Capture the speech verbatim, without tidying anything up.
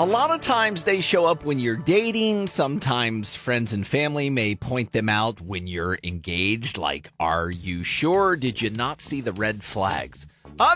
A lot of times they show up when you're dating. Sometimes friends and family may point them out when you're engaged. Like, are you sure? Did you not see the red flags?